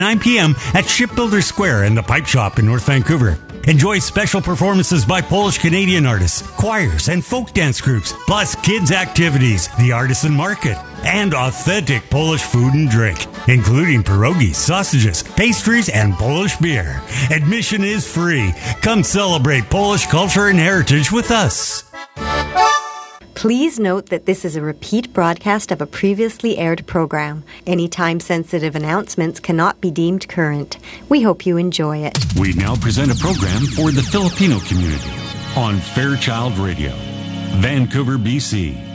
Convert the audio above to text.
9 p.m. at Shipbuilder Square and the Pipe Shop in North Vancouver. Enjoy special performances by Polish-Canadian artists, choirs, and folk dance groups, plus kids' activities, the artisan market, and authentic Polish food and drink, including pierogies, sausages, pastries, and Polish beer. Admission is free. Come celebrate Polish culture and heritage with us. Please note that this is a repeat broadcast of a previously aired program. Any time-sensitive announcements cannot be deemed current. We hope you enjoy it. We now present a program for the Filipino community on Fairchild Radio, Vancouver, BC.